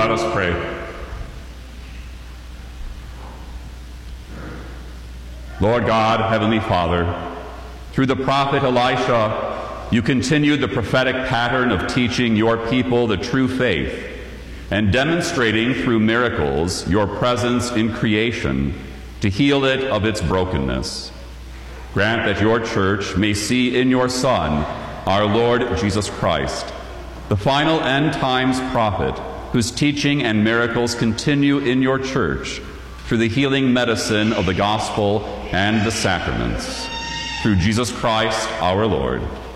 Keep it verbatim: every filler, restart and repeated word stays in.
Let us pray. Lord God, Heavenly Father, through the prophet Elisha, you continued the prophetic pattern of teaching your people the true faith and demonstrating through miracles your presence in creation to heal it of its brokenness. Grant that your church may see in your Son, our Lord Jesus Christ, the final end times prophet, whose teaching and miracles continue in your church through the healing medicine of the gospel and the sacraments. Through Jesus Christ our Lord.